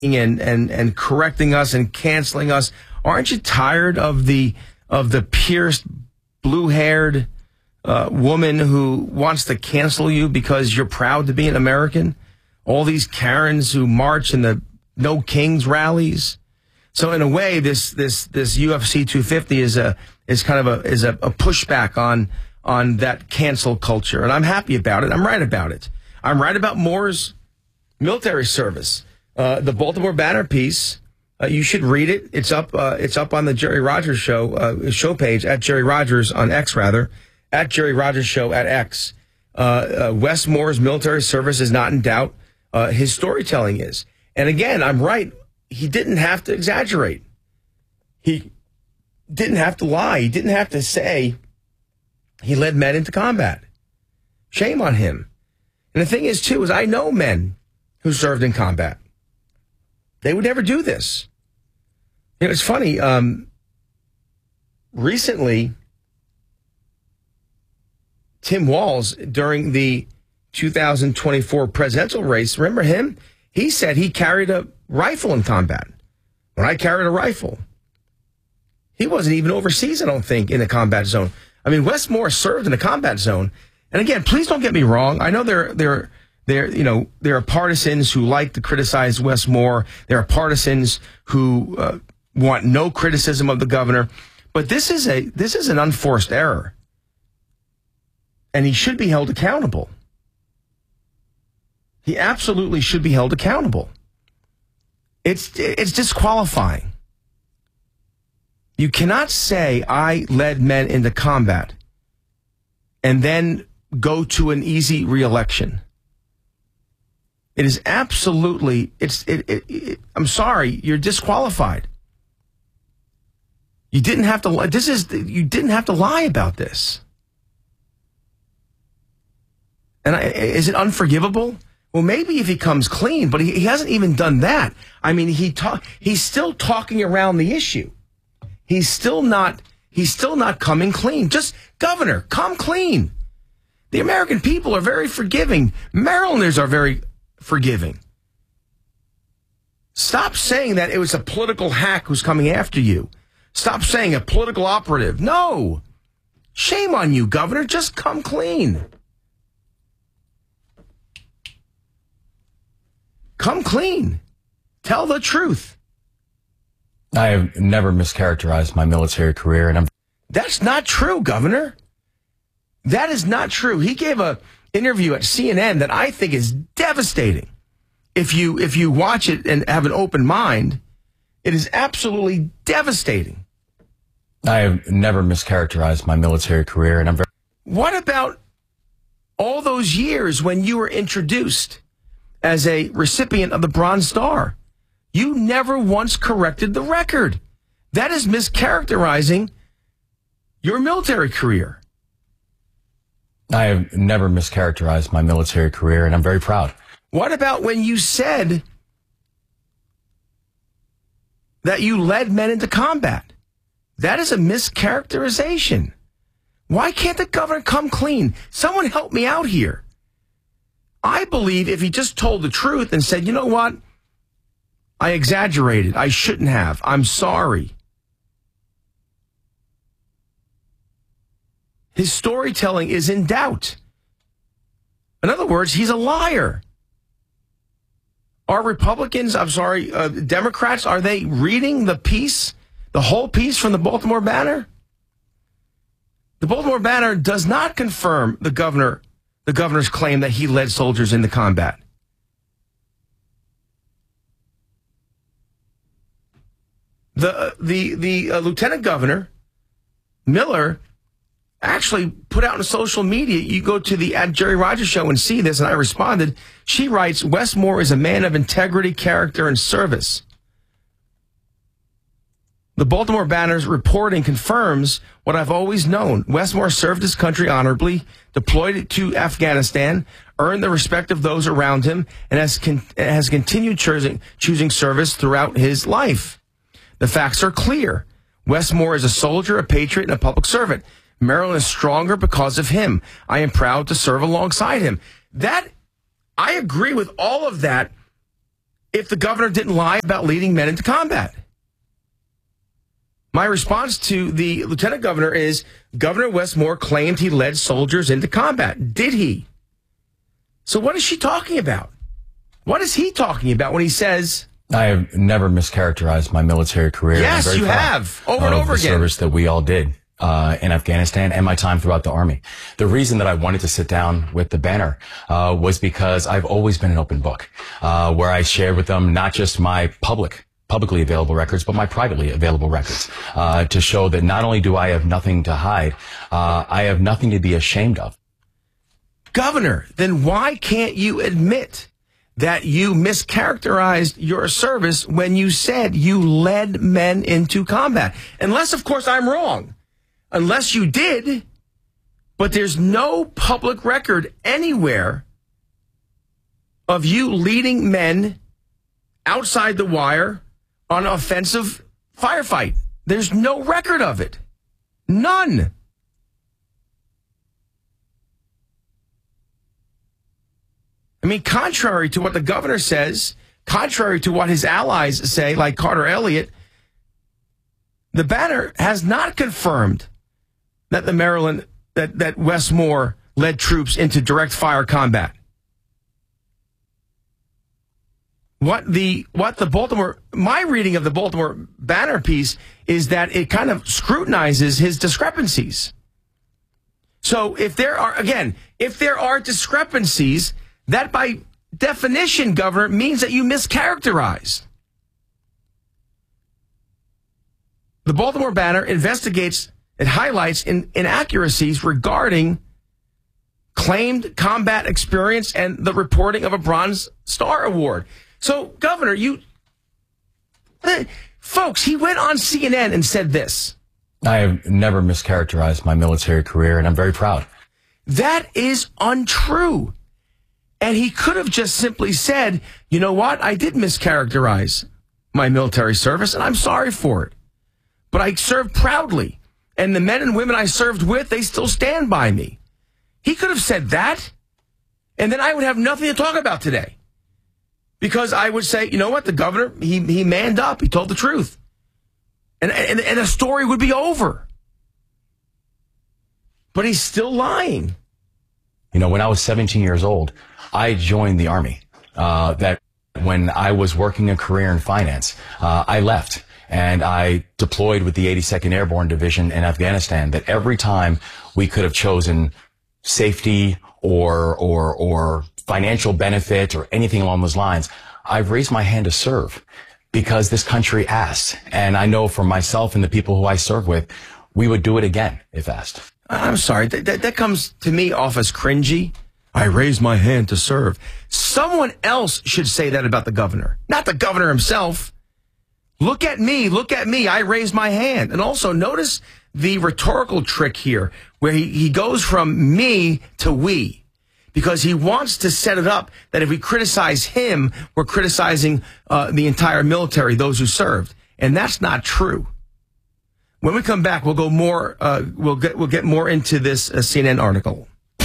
and correcting us and canceling us. Aren't you tired of the pierced, blue-haired woman who wants to cancel you because you're proud to be an American? All these Karens who march in the No Kings rallies. So in a way, this UFC 250 is a pushback on that cancel culture, and I'm happy about it. I'm right about it. I'm right about Moore's military service. The Baltimore Banner piece, you should read it. It's up on the Jerry Rogers show page at Jerry Rogers on X, rather, at Jerry Rogers Show at X. Wes Moore's military service is not in doubt. His storytelling is. And again, I'm right. He didn't have to exaggerate. He didn't have to lie. He didn't have to say he led men into combat. Shame on him. And the thing is, too, is I know men who served in combat. They would never do this. You know, it's funny. Recently, Tim Walz, during the 2024 presidential race, remember him? He said he carried a rifle in combat. When I carried a rifle, he wasn't even overseas, I don't think, in a combat zone. I mean, Wes Moore served in a combat zone. And again, please don't get me wrong. I know there are partisans who like to criticize Wes Moore. There are partisans who want no criticism of the governor. But this is an unforced error, and he should be held accountable. He absolutely should be held accountable. It's disqualifying. You cannot say I led men into combat and then go to an easy reelection. It is absolutely, I'm sorry, you're disqualified. You didn't have to lie about this. And is it unforgivable? Well, maybe if he comes clean, but he hasn't even done that. I mean, he's still talking around the issue. He's still not coming clean. Just, Governor, come clean. The American people are very forgiving. Marylanders are very forgiving. Stop saying that it was a political hack who's coming after you. Stop saying a political operative. No. Shame on you, Governor. Just come clean. Come clean. Tell the truth. I have never mischaracterized my military career, and That's not true, Governor. That is not true. He gave an interview at CNN that I think is devastating. If you watch it and have an open mind, it is absolutely devastating. I have never mischaracterized my military career, and What about all those years when you were introduced as a recipient of the Bronze Star? You never once corrected the record. That is mischaracterizing your military career. I have never mischaracterized my military career, and I'm very proud. What about when you said that you led men into combat? That is a mischaracterization. Why can't the governor come clean? Someone help me out here. I believe if he just told the truth and said, you know what? I exaggerated. I shouldn't have. I'm sorry. His storytelling is in doubt. In other words, he's a liar. Are Republicans, Democrats, are they reading the piece, the whole piece from the Baltimore Banner? The Baltimore Banner does not confirm the governor's claim that he led soldiers into combat. The lieutenant governor, Miller, actually put out on social media, you go to the at Jerry Rogers Show and see this, and I responded. She writes, Wes Moore is a man of integrity, character, and service. The Baltimore Banner's reporting confirms what I've always known. Wes Moore served his country honorably, deployed to Afghanistan, earned the respect of those around him, and has continued choosing service throughout his life. The facts are clear. Wes Moore is a soldier, a patriot, and a public servant. Maryland is stronger because of him. I am proud to serve alongside him. I agree with all of that if the governor didn't lie about leading men into combat. My response to the lieutenant governor is Governor Westmore claimed he led soldiers into combat. Did he? So what is she talking about? What is he talking about when he says... I have never mischaracterized my military career. Yes, I'm very you proud have. Over and over of the again. service that we all did in Afghanistan and my time throughout the Army. The reason that I wanted to sit down with the banner was because I've always been an open book, where I shared with them not just my publicly available records, but my privately available records, to show that not only do I have nothing to hide, I have nothing to be ashamed of. Governor, then why can't you admit that you mischaracterized your service when you said you led men into combat? Unless, of course, I'm wrong. Unless you did, but there's no public record anywhere of you leading men outside the wire on an offensive firefight. There's no record of it. None. I mean, contrary to what the governor says, contrary to what his allies say, like Carter Elliott, the banner has not confirmed that that Westmore led troops into direct fire combat. My reading of the Baltimore Banner piece is that it kind of scrutinizes his discrepancies. So if there are discrepancies, that by definition, Governor, means that you mischaracterized. The Baltimore Banner investigates, it highlights inaccuracies regarding claimed combat experience and the reporting of a Bronze Star Award. So, Governor, folks, he went on CNN and said this. I have never mischaracterized my military career, and I'm very proud. That is untrue. And he could have just simply said, you know what? I did mischaracterize my military service, and I'm sorry for it. But I served proudly. And the men and women I served with, they still stand by me. He could have said that. And then I would have nothing to talk about today. Because I would say, you know what? The governor, he manned up. He told the truth. And the story would be over. But he's still lying. You know, when I was 17 years old, I joined the Army. That when I was working a career in finance, I left and I deployed with the 82nd Airborne Division in Afghanistan. That every time we could have chosen safety or financial benefit or anything along those lines, I've raised my hand to serve because this country asked. And I know for myself and the people who I serve with, we would do it again if asked. I'm sorry, that comes to me off as cringy. I raised my hand to serve. Someone else should say that about the governor, not the governor himself. Look at me, I raised my hand. And also notice the rhetorical trick here where he goes from me to we, because he wants to set it up that if we criticize him, we're criticizing the entire military, those who served. And that's not true. When we come back, we'll go more. We'll get more into this CNN article.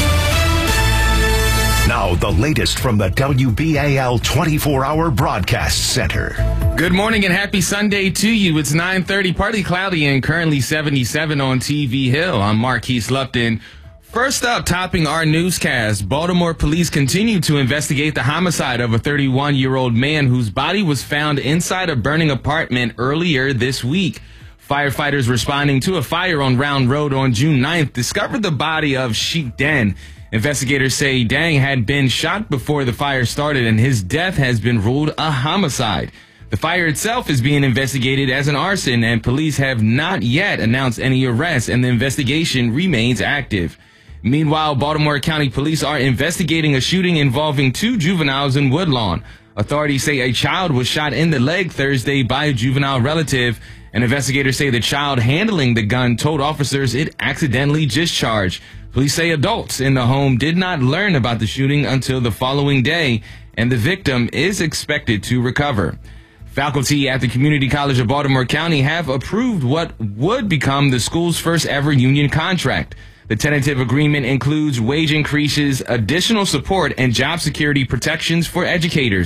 Now, the latest from the WBAL 24-hour broadcast center. Good morning and happy Sunday to you. It's 9:30, partly cloudy and currently 77 on TV Hill. I'm Marquise Lupton. First up, topping our newscast, Baltimore police continue to investigate the homicide of a 31-year-old man whose body was found inside a burning apartment earlier this week. Firefighters responding to a fire on Round Road on June 9th discovered the body of Sheik Den. Investigators say Dang had been shot before the fire started and his death has been ruled a homicide. The fire itself is being investigated as an arson and police have not yet announced any arrests and the investigation remains active. Meanwhile, Baltimore County Police are investigating a shooting involving 2 juveniles in Woodlawn. Authorities say a child was shot in the leg Thursday by a juvenile relative. And investigators say the child handling the gun told officers it accidentally discharged. Police say adults in the home did not learn about the shooting until the following day, and the victim is expected to recover. Faculty at the Community College of Baltimore County have approved what would become the school's first ever union contract. The tentative agreement includes wage increases, additional support, and job security protections for educators.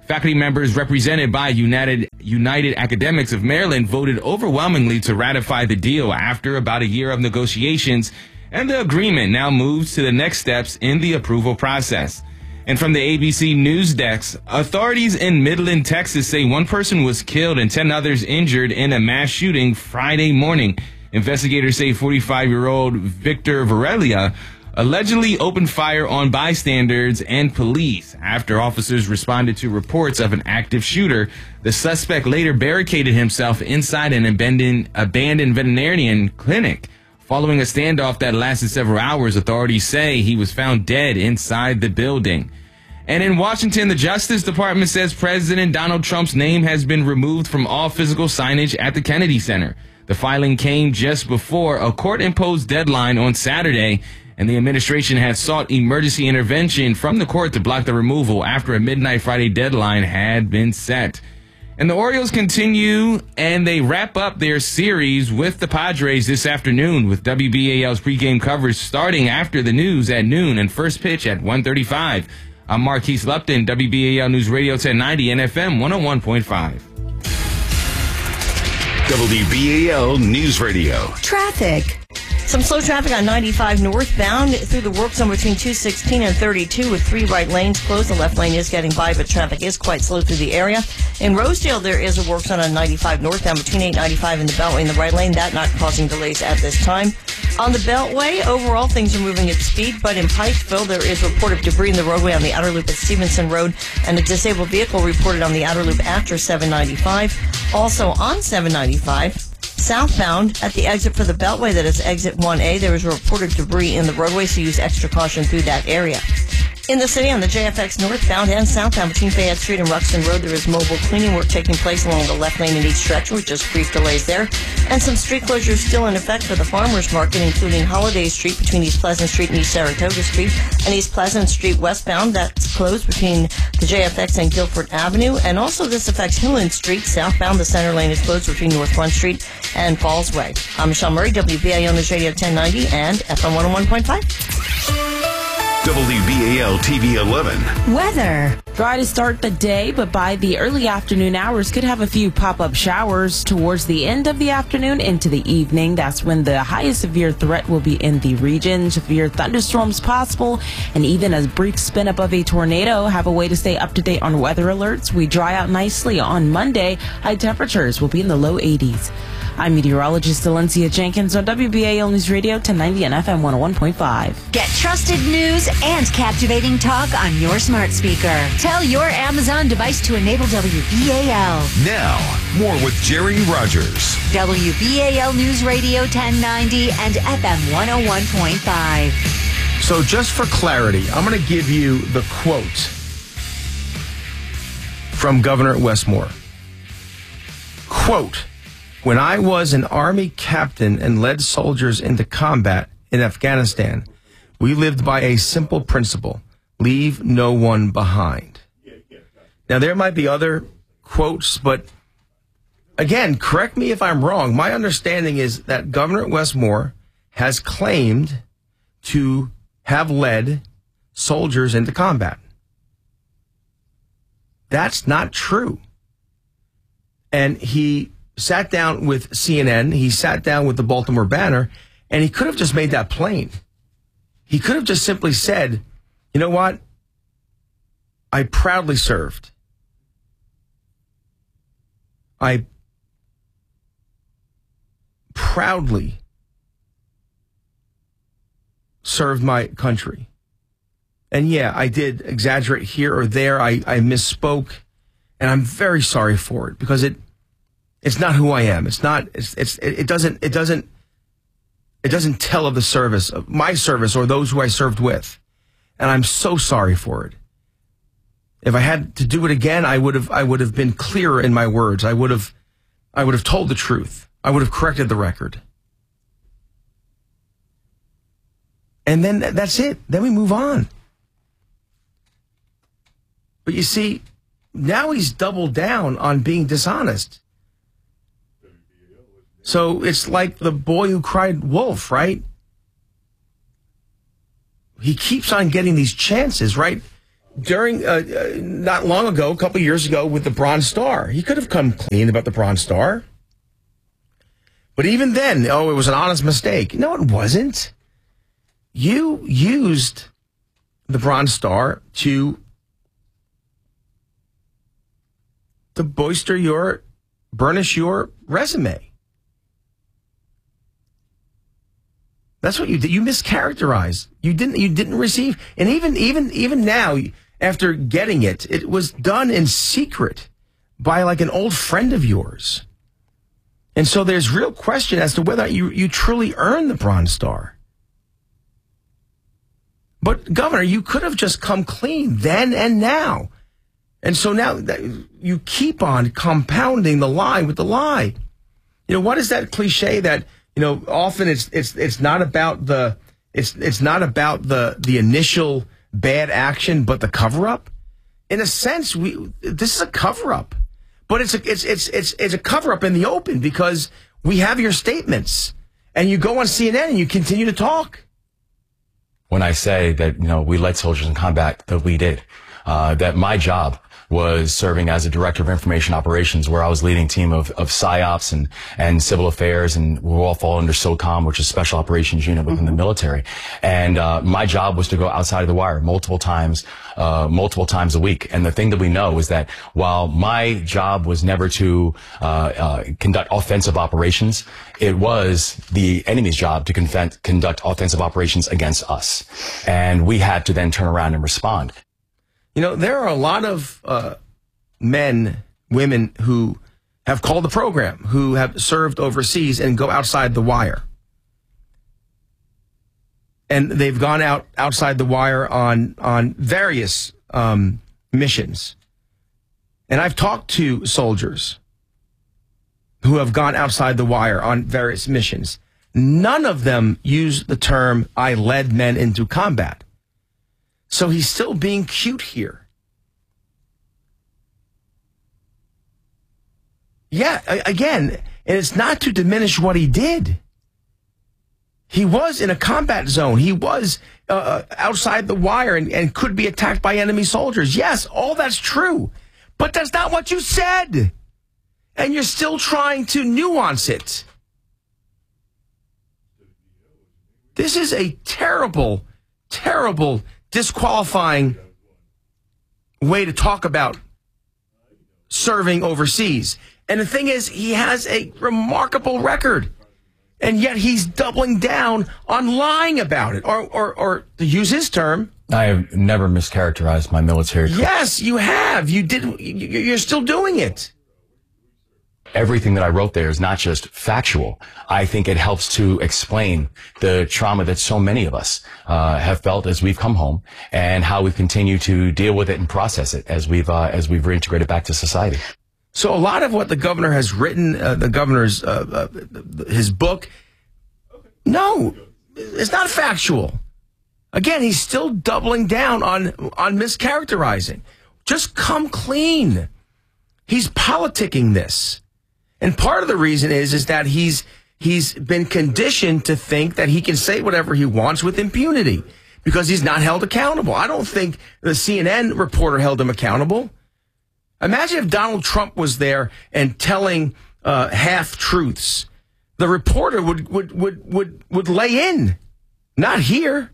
Faculty members represented by United Academics of Maryland voted overwhelmingly to ratify the deal after about a year of negotiations, and the agreement now moves to the next steps in the approval process. And from the ABC News desk, authorities in Midland, Texas say one person was killed and 10 others injured in a mass shooting Friday morning. Investigators say 45-year-old Victor Varela allegedly opened fire on bystanders and police. After officers responded to reports of an active shooter, the suspect later barricaded himself inside an abandoned veterinarian clinic. Following a standoff that lasted several hours, authorities say he was found dead inside the building. And in Washington, the Justice Department says President Donald Trump's name has been removed from all physical signage at the Kennedy Center. The filing came just before a court-imposed deadline on Saturday, and the administration had sought emergency intervention from the court to block the removal after a midnight Friday deadline had been set. And the Orioles continue, and they wrap up their series with the Padres this afternoon, with WBAL's pregame coverage starting after the news at noon and first pitch at 1:35. I'm Marquise Lupton, WBAL News Radio 1090 and FM 101.5. WBAL News Radio. Traffic. Some slow traffic on 95 northbound through the work zone between 216 and 32 with 3 right lanes closed. The left lane is getting by, but traffic is quite slow through the area. In Rosedale, there is a work zone on 95 northbound between 895 and the Beltway in the right lane. That not causing delays at this time. On the Beltway, overall, things are moving at speed, but in Pikeville, there is a report of debris in the roadway on the outer loop at Stevenson Road, and a disabled vehicle reported on the outer loop after 795. Also on 795, southbound at the exit for the Beltway, that is exit 1A, there is a report of debris in the roadway, so use extra caution through that area. In the city on the JFX northbound and southbound between Fayette Street and Ruxton Road, there is mobile cleaning work taking place along the left lane in each stretch with just brief delays there. And some street closures still in effect for the Farmers Market, including Holiday Street between East Pleasant Street and East Saratoga Street, and East Pleasant Street westbound, that's closed between the JFX and Guilford Avenue. And also this affects Hillen Street southbound. The center lane is closed between North Front Street and Falls Way. I'm Michelle Murray, WBAL News Radio 1090 and FM 101.5. WBAL TV 11. Weather. Dry to start the day, but by the early afternoon hours could have a few pop-up showers towards the end of the afternoon into the evening. That's when the highest severe threat will be in the region. Severe thunderstorms possible, and even a brief spin above a tornado. Have a way to stay up to date on weather alerts. We dry out nicely on Monday. High temperatures will be in the low 80s. I'm meteorologist Valencia Jenkins on WBAL News Radio 1090 and FM 101.5. Get trusted news and captivating talk on your smart speaker. Tell your Amazon device to enable WBAL. Now, more with Jerry Rogers. WBAL News Radio 1090 and FM 101.5. So just for clarity, I'm going to give you the quote from Governor Westmore. Quote, "When I was an Army captain and led soldiers into combat in Afghanistan, we lived by a simple principle: leave no one behind." Now, there might be other quotes, but again, correct me if I'm wrong. My understanding is that Governor Westmore has claimed to have led soldiers into combat. That's not true. And he sat down with CNN, he sat down with the Baltimore Banner, and he could have just made that plain. He could have just simply said, you know what? I proudly served. I proudly served my country. And yeah, I did exaggerate here or there. I misspoke, and I'm very sorry for it, because it's not who I am. It's not. It doesn't tell of the service, of my service, or those who I served with, and I'm so sorry for it. If I had to do it again, I would have been clearer in my words. I would have told the truth. I would have corrected the record. And then that's it. Then we move on. But you see, now he's doubled down on being dishonest. So it's like the boy who cried wolf, right? He keeps on getting these chances, right? during not long ago, a couple years ago, with the Bronze Star. He could have come clean about the Bronze Star. But even then, it was an honest mistake. No, it wasn't. You used the Bronze Star to burnish your resume. That's what you did. You mischaracterized. You didn't receive. And even now, after getting it, it was done in secret by like an old friend of yours. And so there's real question as to whether you truly earned the Bronze Star. But Governor, you could have just come clean then and now. And so now you keep on compounding the lie with the lie. You know, what is that cliche that, you know, often it's not about the initial bad action, but the cover up. In a sense, this is a cover up, but it's a cover up in the open because we have your statements, and you go on CNN and you continue to talk. When I say that, you know, we led soldiers in combat, that we did, that my job was serving as a director of information operations, where I was leading a team of PSYOPs and civil affairs, and we all fall under SOCOM, which is Special Operations Unit within the military. And my job was to go outside of the wire multiple times a week. And the thing that we know is that while my job was never to conduct offensive operations, it was the enemy's job to conduct offensive operations against us. And we had to then turn around and respond. You know, there are a lot of men, women who have called the program, who have served overseas and go outside the wire. And they've gone outside the wire on various missions. And I've talked to soldiers who have gone outside the wire on various missions. None of them use the term, "I led men into combat." So he's still being cute here. Yeah, again, and it's not to diminish what he did. He was in a combat zone. He was outside the wire and could be attacked by enemy soldiers. Yes, all that's true. But that's not what you said. And you're still trying to nuance it. This is a terrible, terrible, disqualifying way to talk about serving overseas. And the thing is, he has a remarkable record, and yet he's doubling down on lying about it, or to use his term. I have never mischaracterized my military career. Yes, you have. You did. You're still doing it. Everything that I wrote there is not just factual. I think it helps to explain the trauma that so many of us have felt as we've come home, and how we continue to deal with it and process it as we've reintegrated back to society. So a lot of what the governor has written, the governor's his book, no, it's not factual. Again, he's still doubling down on mischaracterizing. Just come clean. He's politicking this. And part of the reason is that he's been conditioned to think that he can say whatever he wants with impunity because he's not held accountable. I don't think the CNN reporter held him accountable. Imagine if Donald Trump was there and telling half truths. The reporter would lay in, not here.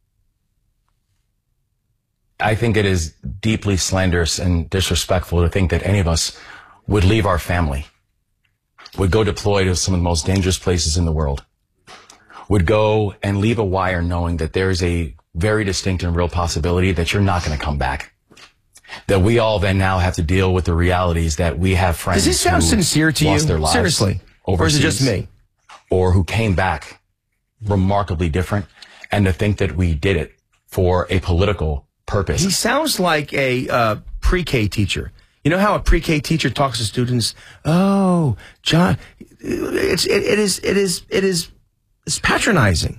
I think it is deeply slanderous and disrespectful to think that any of us would leave our family, would go deploy to some of the most dangerous places in the world, would go and leave a wire knowing that there is a very distinct and real possibility that you're not going to come back. That we all then now have to deal with the realities that we have friends. Does this sound sincere to you? Their lives seriously? Overseas, or is it just me? Or who came back remarkably different, and to think that we did it for a political purpose. He sounds like a pre-K teacher. You know how a pre-K teacher talks to students? Oh, John, it is patronizing.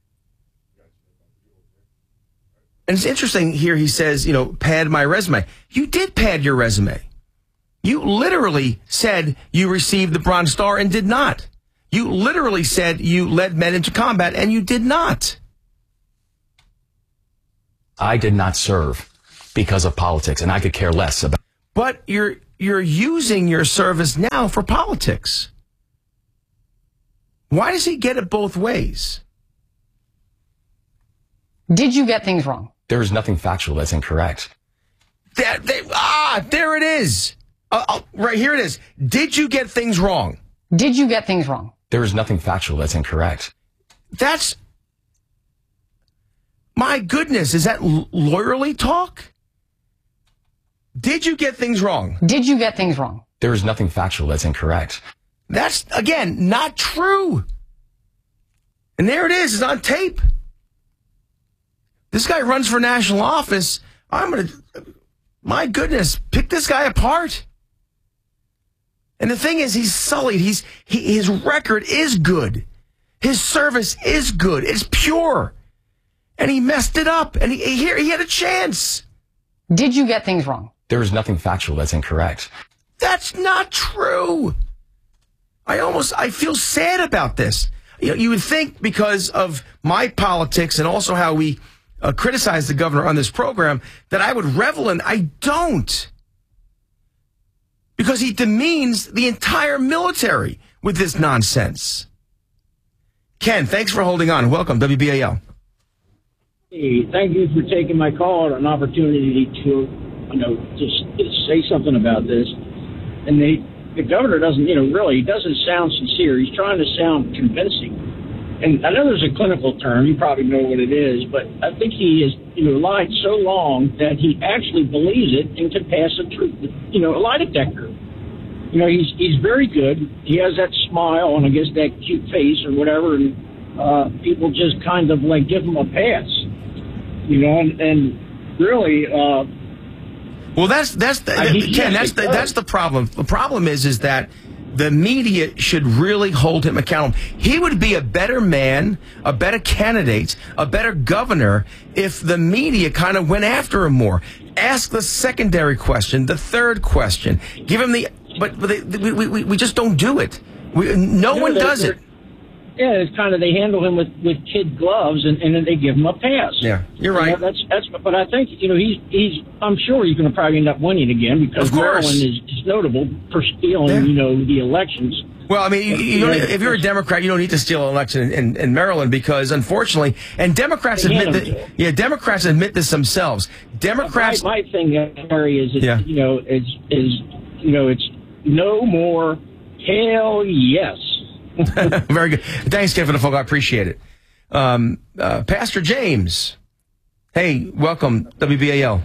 And it's interesting here. He says, you know, pad my resume. You did pad your resume. You literally said you received the Bronze Star and did not. You literally said you led men into combat and you did not. I did not serve because of politics, and I could care less about. But you're using your service now for politics. Why does he get it both ways? Did you get things wrong? There is nothing factual that's incorrect. There it is. Right here it is. Did you get things wrong? Did you get things wrong? There is nothing factual that's incorrect. That's, my goodness, is that lawyerly talk? Did you get things wrong? Did you get things wrong? There is nothing factual that's incorrect. That's, again, not true. And there it is. It's on tape. This guy runs for national office. I'm going to, my goodness, pick this guy apart. And the thing is, he's sullied. His record is good. His service is good. It's pure. And he messed it up. And he had a chance. Did you get things wrong? There is nothing factual that's incorrect. That's not true. I feel sad about this. You would think because of my politics and also how we criticize the governor on this program that I would revel in. I don't. Because he demeans the entire military with this nonsense. Ken, thanks for holding on. Welcome, WBAL. Hey, thank you for taking my call, an opportunity to, just say something about this. And the governor doesn't, he doesn't sound sincere. He's trying to sound convincing. And I know there's a clinical term, you probably know what it is, but I think he has, lied so long that he actually believes it and can pass a truth, a lie detector. He's very good. He has that smile and I guess that cute face or whatever, and people just kind of like give him a pass, and really. Well, that's the problem. The problem is that the media should really hold him accountable. He would be a better man, a better candidate, a better governor if the media kind of went after him more. Ask the secondary question, the third question. Give him we just don't do it. No one does it. Yeah, it's kind of, they handle him with kid gloves and then they give him a pass. Yeah, you're right. But I think, he's I'm sure he's going to probably end up winning again because Maryland is notable for stealing, the elections. Well, I mean, if you're a Democrat, you don't need to steal an election in Maryland because, unfortunately, and Democrats Democrats admit this themselves. Democrats. My thing, Harry, is it's no more. Hell yes. Very good. Thanks, Ken, for the phone call. I appreciate it. Pastor James. Hey, welcome, WBAL.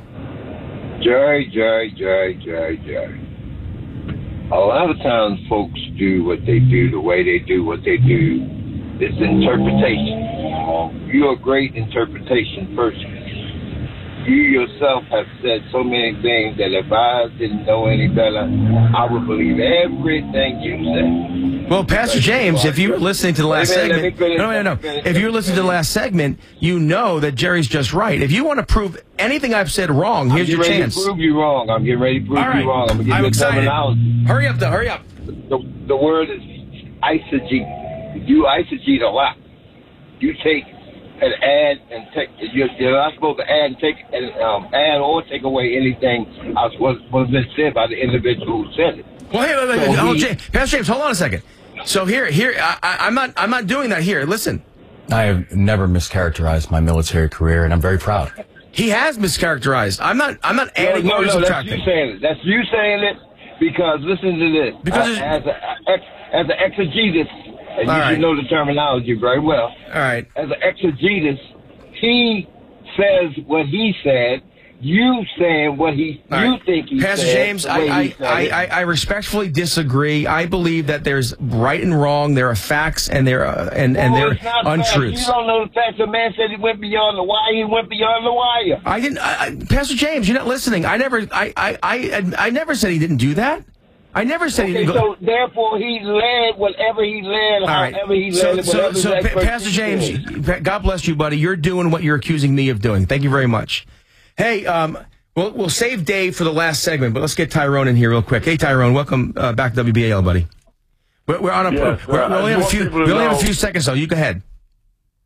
Jerry. A lot of times folks do what they do, the way they do what they do. It's interpretation. You're a great interpretation person. You yourself have said so many things that if I didn't know any better, I would believe everything you said. Well, Pastor James, if you were listening to the last segment, no. If you were listening to the last segment, you know that Jerry's just right. If you want to prove anything I've said wrong, here's your chance. I'm getting ready to prove you wrong. I'm getting ready to prove you wrong. I'm excited. Hurry up, though. Hurry up. The word is eisegete. You eisegete a lot. You take and add and take. You're not supposed to add and take and add or take away anything was been said by the individual who said it. Well, hey, Pastor James, hold on a second. So here, I'm not doing that here. Listen, I have never mischaracterized my military career, and I'm very proud. He has mischaracterized. I'm not adding or subtracting. That's you saying it because listen to this. Because as an exegetus, and you should know the terminology very well. All right. As an exegetus, he says what he said. You saying what you think he Pastor said. James, I respectfully disagree. I believe that there's right and wrong. There are facts and there are untruths. You don't know the facts. The man said he went beyond the wire. He went beyond the wire. I didn't. Pastor James, you're not listening. I never said he didn't do that. I never said he didn't go. So therefore, he led whatever he led, however he led it. So Pastor James, God bless you, buddy. You're doing what you're accusing me of doing. Thank you very much. Hey, we'll save Dave for the last segment, but let's get Tyrone in here real quick. Hey, Tyrone, welcome back to WBAL, buddy. We're on a. We only have a few seconds, though. You go ahead.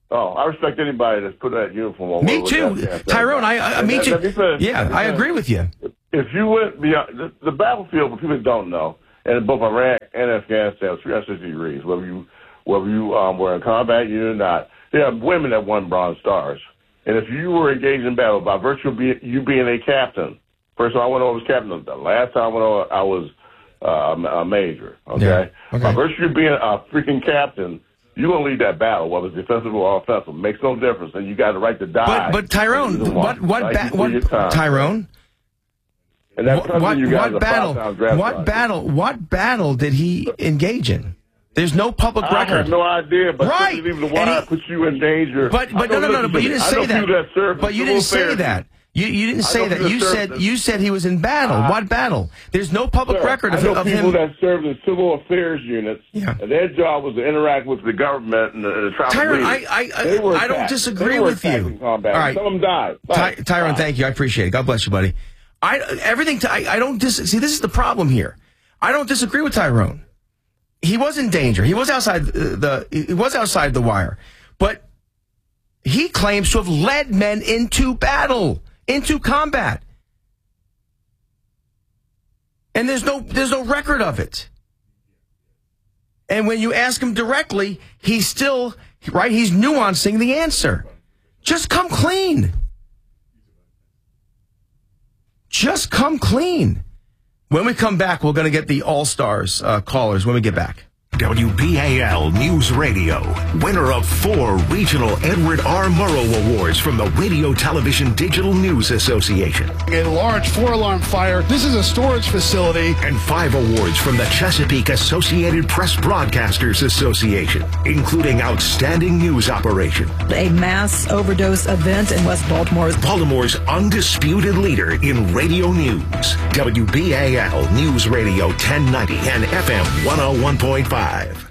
Oh, I respect anybody that's put that uniform on. Me too, Tyrone. I meet you. Yeah, I agree with you. If you went beyond the battlefield, for people that don't know, and both Iraq and Afghanistan was 360 degrees, whether you were in combat unit or not. There are women that won Bronze Stars, and if you were engaged in battle by virtue of you being a captain, first time I went over as captain. The last time I went over, I was a major. Okay? Yeah. Okay. By virtue of being a freaking captain, you're going to lead that battle, whether it's defensive or offensive. It makes no difference, and you got the right to die. But Tyrone, what Tyrone? And What battle did he engage in? There's no public record. I have no idea, but right. Leaving the water puts you in danger. But no. But you didn't say that. But you didn't say that. You didn't say that. You said he was in battle. What battle? There's no public record of him. I know people that served in civil affairs units, and their job was to interact with the government and the tribal Tyrone, leaders. I don't disagree with you. All right. Some of them died. Tyrone, thank you. I appreciate it. God bless you, buddy. I don't see. This is the problem here. I don't disagree with Tyrone. He was in danger. He was outside the wire, but he claims to have led men into battle, into combat, and there's no record of it. And when you ask him directly, he's still right. He's nuancing the answer. Just come clean. Just come clean. When we come back, we're going to get the All-Stars callers when we get back. WBAL News Radio, winner of 4 regional Edward R. Murrow Awards from the Radio Television Digital News Association. A large 4-alarm fire. This is a storage facility. And 5 awards from the Chesapeake Associated Press Broadcasters Association, including Outstanding News Operation. A mass overdose event in West Baltimore. Baltimore's undisputed leader in radio news. WBAL News Radio 1090 and FM 101.5.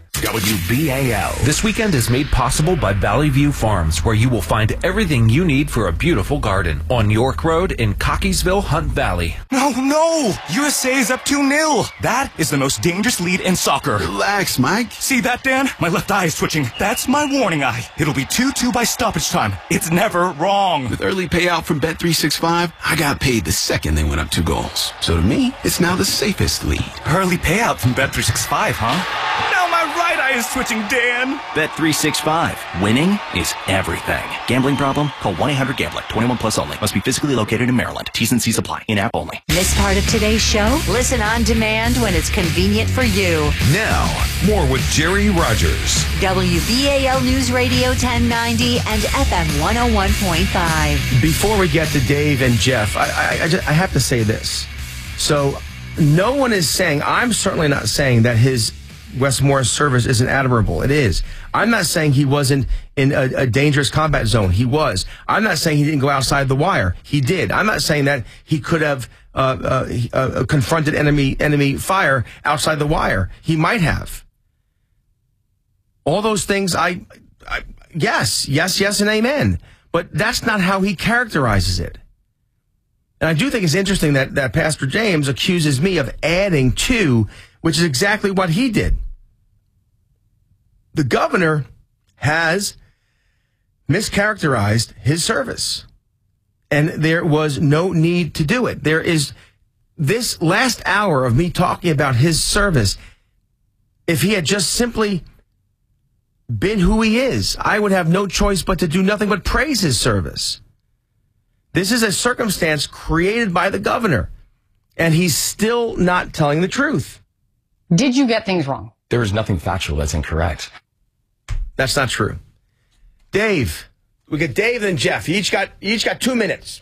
WBAL. This weekend is made possible by Valley View Farms, where you will find everything you need for a beautiful garden. On York Road in Cockeysville, Hunt Valley. No! USA is up 2-0. That is the most dangerous lead in soccer. Relax, Mike. See that, Dan? My left eye is twitching. That's my warning eye. It'll be 2-2 by stoppage time. It's never wrong. With early payout from Bet365, I got paid the second they went up 2 goals. So to me, it's now the safest lead. Early payout from Bet365, huh? Now my right eye is twitching, Dan. Bet365. Winning is everything. Gambling problem? Call 1-800-GAMBLER. 21 plus only. Must be physically located in Maryland. T's and C's apply. In-app only. Miss part of today's show? Listen on demand when it's convenient for you. Now, more with Jerry Rogers. WBAL News Radio 1090 and FM 101.5. Before we get to Dave and Jeff, I have to say this. So, no one is saying, I'm certainly not saying that his Westmore's service isn't admirable. It is. I'm not saying he wasn't in a dangerous combat zone. He was. I'm not saying he didn't go outside the wire. He did. I'm not saying that he could have confronted enemy fire outside the wire. He might have. All those things, yes, and amen. But that's not how he characterizes it. And I do think it's interesting that Pastor James accuses me of adding to, which is exactly what he did. The governor has mischaracterized his service, and there was no need to do it. There is this last hour of me talking about his service. If he had just simply been who he is, I would have no choice but to do nothing but praise his service. This is a circumstance created by the governor, and he's still not telling the truth. Did you get things wrong? There is nothing factual that's incorrect. That's not true. Dave. We got Dave and Jeff. You each got 2 minutes.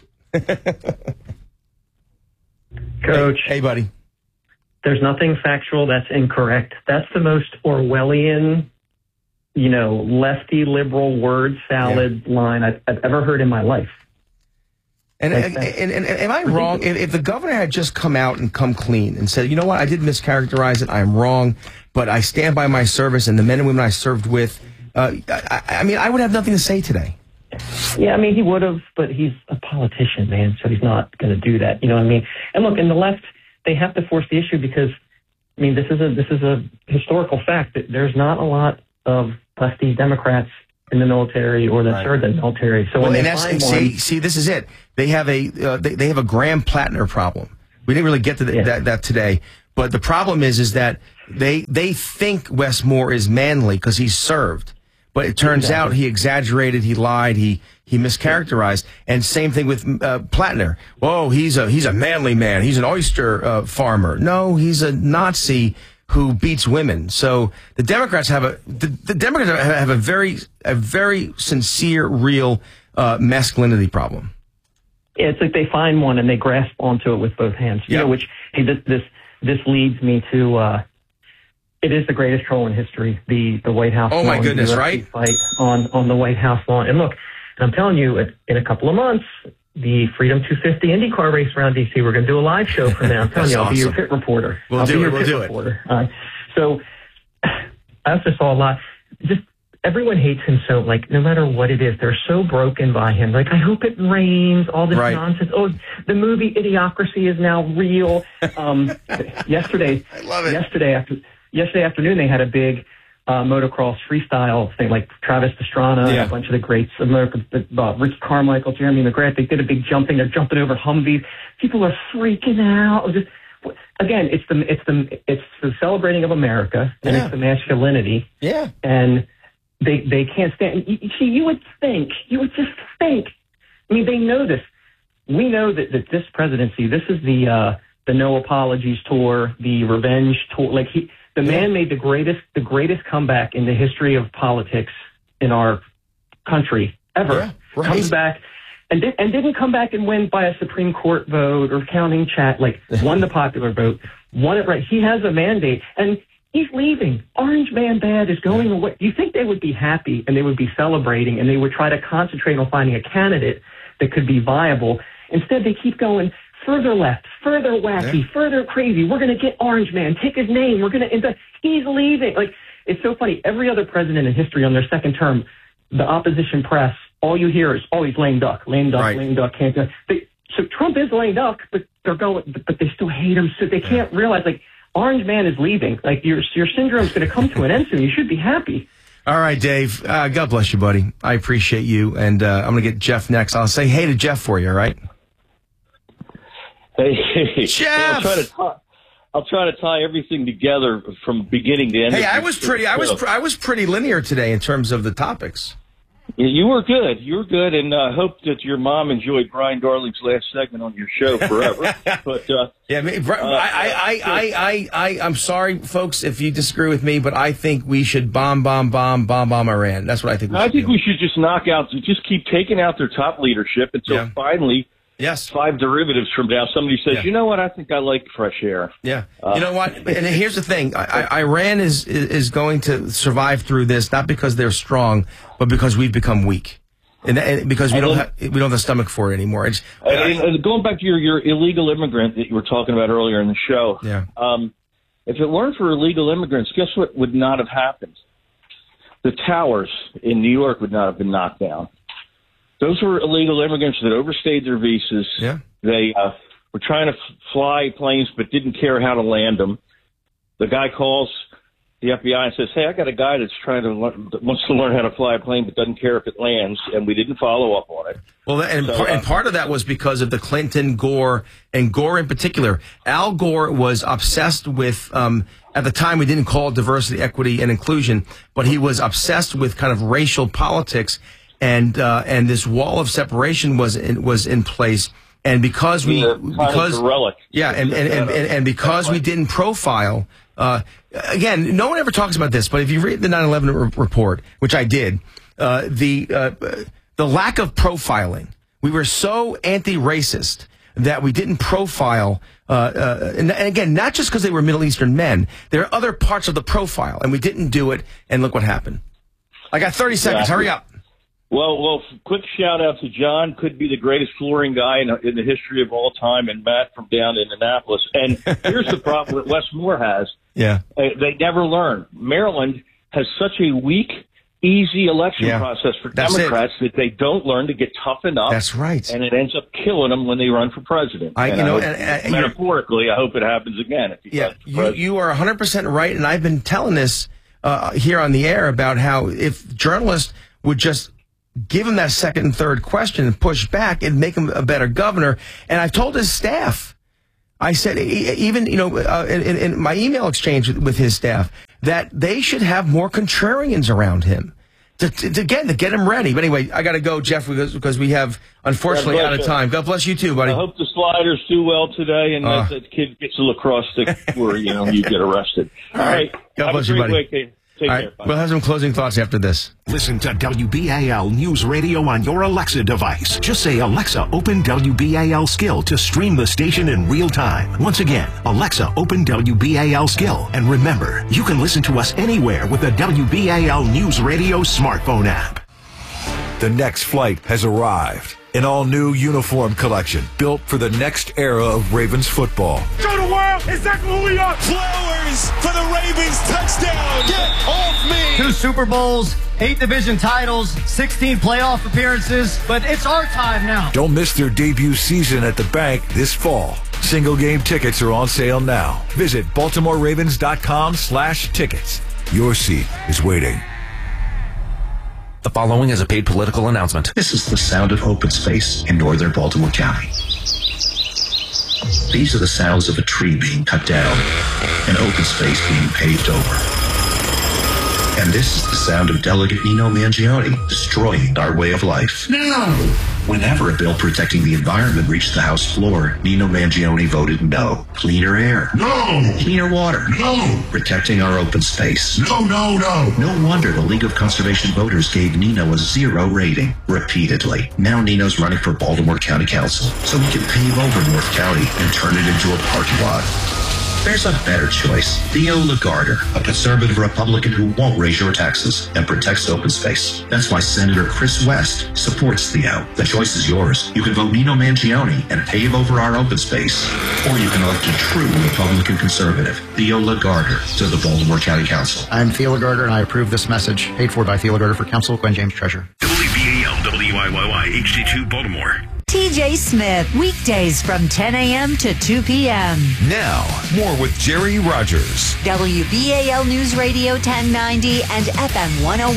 Coach. Hey, buddy. There's nothing factual that's incorrect. That's the most Orwellian, lefty liberal word salad line I've ever heard in my life. And am I wrong? If the governor had just come out and come clean and said, you know what, I did mischaracterize it, I'm wrong, but I stand by my service and the men and women I served with, I would have nothing to say today. Yeah, he would have, but he's a politician, man, so he's not going to do that. You know what I mean? And look, in the left, they have to force the issue because, this is a historical fact that there's not a lot of lefty Democrats in the military or that served in the military. So when they find one, see, this is it. They have they have a Graham Plattner problem. We didn't really get to that today, but the problem is that they think Wes Moore is manly because he's served, but it turns out he exaggerated, he lied, he mischaracterized, and same thing with Plattner. Whoa, he's a manly man. He's an oyster farmer. No, he's a Nazi who beats women. So the Democrats have a very sincere, real masculinity problem. Yeah, it's like they find one and they grasp onto it with both hands. You know, which this leads me to it is the greatest troll in history, the White House. Oh my goodness, right? Fight on the White House lawn. And look, I'm telling you, in a couple of months, the Freedom 250 IndyCar race around DC, we're going to do a live show from there. I'm telling you, I'll be your pit reporter. We'll do it. So I also saw a lot. Just everyone hates him so. Like no matter what it is, they're so broken by him. Like I hope it rains. All this nonsense. Oh, the movie Idiocracy is now real. Yesterday, I love it. Yesterday afternoon, they had a big motocross freestyle thing, like Travis Pastrana and a bunch of the greats, Rich Carmichael, Jeremy McGrath. They did a big jumping. They're jumping over Humvees. People are freaking out. Again, it's the celebrating of America and it's the masculinity. Yeah, and they can't stand. You would just think. I mean, they know this. We know that this presidency. This is the no apologies tour, the revenge tour. Like the man made the greatest comeback in the history of politics in our country ever. Yeah, right. Comes back and didn't come back and win by a Supreme Court vote or counting chat. Like won the popular vote, won it right. He has a mandate and he's leaving. Orange Man Bad is going away. You think they would be happy and they would be celebrating and they would try to concentrate on finding a candidate that could be viable. Instead, they keep going further left, further wacky, further crazy. We're going to get Orange Man. Take his name. We're going to. He's leaving. Like it's so funny. Every other president in history on their second term, the opposition press, all you hear is, "Oh, he's lame duck, lame duck, lame duck." Can't do. So Trump is lame duck, but but they still hate him. So they can't realize like Orange Man is leaving. Like your syndrome's going to come to an end soon. You should be happy. All right, Dave. God bless you, buddy. I appreciate you, and I'm going to get Jeff next. I'll say hey to Jeff for you. All right. Hey, Jeff! I'll try to tie everything together from beginning to end. Hey, I was pretty linear today in terms of the topics. Yeah, you were good. You were good, and I hope that your mom enjoyed Brian Darling's last segment on your show forever. But I'm sorry, folks, if you disagree with me, but I think we should bomb Iran. That's what I think. We should just knock out, just keep taking out their top leadership until finally. Yes. 5 derivatives from now, somebody says, you know what, I think I like fresh air. Yeah. You know what? And here's the thing. Iran is going to survive through this, not because they're strong, but because we've become weak. And because we don't have the stomach for it anymore. And going back to your illegal immigrant that you were talking about earlier in the show. Yeah. If it weren't for illegal immigrants, guess what would not have happened? The towers in New York would not have been knocked down. Those were illegal immigrants that overstayed their visas. Yeah. They were trying to fly planes but didn't care how to land them. The guy calls the FBI and says, hey, I got a guy that's wants to learn how to fly a plane but doesn't care if it lands, and we didn't follow up on it. Well, and part of that was because of the Clinton, Gore, and Gore in particular. Al Gore was obsessed with, at the time we didn't call it diversity, equity, and inclusion, but he was obsessed with kind of racial politics. And this wall of separation was in place, and because we because we didn't profile again, no one ever talks about this, but if you read the 9/11 report, which I did, the lack of profiling, we were so anti-racist that we didn't profile, and again, not just because they were Middle Eastern men, there are other parts of the profile, and we didn't do it, and look what happened. I got 30 seconds. Hurry up. Well, quick shout out to John, could be the greatest flooring guy in the history of all time, and Matt from down in Annapolis. And here's the problem that Wes Moore has. Yeah. They never learn. Maryland has such a weak, easy election process for Democrats that they don't learn to get tough enough. That's right. And it ends up killing them when they run for president. Metaphorically, I hope it happens again. You are 100% right, and I've been telling this here on the air about how if journalists would just give him that second and third question and push back and make him a better governor. And I've told his staff, I said, even, in my email exchange with his staff, that they should have more contrarians around him to get him ready. But anyway, I got to go, Jeff, because we have, unfortunately, out of time. God bless you too, buddy. I hope the Sliders do well today and that kid gets a lacrosse stick where, you get arrested. All right. God bless you, buddy. Week. Take care. Bye. We'll have some closing thoughts after this. Listen to WBAL News Radio on your Alexa device. Just say, Alexa, open WBAL Skill to stream the station in real time. Once again, Alexa, open WBAL Skill. And remember, you can listen to us anywhere with the WBAL News Radio smartphone app. The next flight has arrived. An all-new uniform collection built for the next era of Ravens football. Show the world exactly who we are. Flowers for the Ravens touchdown. Get off me. 2 Super Bowls, 8 division titles, 16 playoff appearances, but it's our time now. Don't miss their debut season at the bank this fall. Single game tickets are on sale now. Visit BaltimoreRavens.com/tickets. Your seat is waiting. The following is a paid political announcement. This is the sound of open space in northern Baltimore County. These are the sounds of a tree being cut down and open space being paved over. And this is the sound of Delegate Nino Mangione destroying our way of life. No! Whenever a bill protecting the environment reached the House floor, Nino Mangione voted no. Cleaner air. No! Cleaner water. No! Protecting our open space. No, no, no! No wonder the League of Conservation Voters gave Nino a 0 rating, repeatedly. Now Nino's running for Baltimore County Council, so we can pave over North County and turn it into a parking lot. There's a better choice. Theo Lagarder, a conservative Republican who won't raise your taxes and protects open space. That's why Senator Chris West supports Theo. The choice is yours. You can vote Nino Mangione and pave over our open space. Or you can elect a true Republican conservative, Theo Lagarder, to the Baltimore County Council. I'm Theo Lagarder, and I approve this message. Paid for by Theo Lagarder for Council, Gwen James, Treasurer. WBAL, WYYY, HD2, Baltimore. TJ Smith, weekdays from 10 a.m. to 2 p.m. Now, more with Jerry Rogers. WBAL News Radio 1090 and FM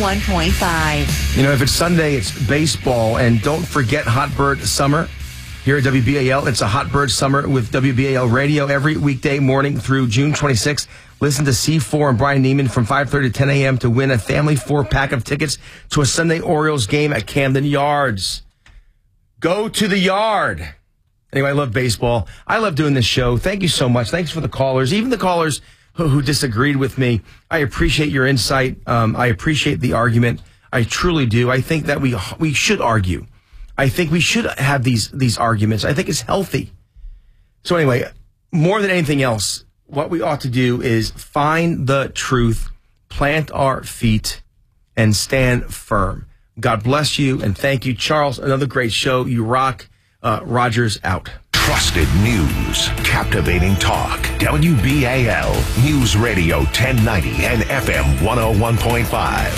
101.5. If it's Sunday, it's baseball. And don't forget Hot Bird Summer. Here at WBAL, it's a Hot Bird Summer with WBAL Radio every weekday morning through June 26th. Listen to C4 and Brian Neiman from 5:30 to 10 a.m. to win a family 4-pack of tickets to a Sunday Orioles game at Camden Yards. Go to the yard. Anyway, I love baseball. I love doing this show. Thank you so much. Thanks for the callers, even the callers who disagreed with me. I appreciate your insight. I appreciate the argument. I truly do. I think that we should argue. I think we should have these arguments. I think it's healthy. So anyway, more than anything else, what we ought to do is find the truth, plant our feet, and stand firm. God bless you, and thank you. Charles, another great show. You rock. Rogers out. Trusted news, captivating talk. WBAL News Radio 1090 and FM 101.5.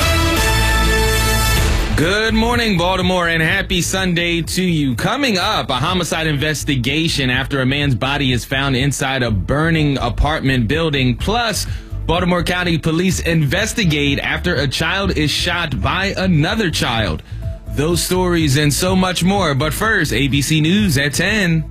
Good morning, Baltimore, and happy Sunday to you. Coming up, a homicide investigation after a man's body is found inside a burning apartment building. Plus, Baltimore County Police investigate after a child is shot by another child. Those stories and so much more. But first, ABC News at 10.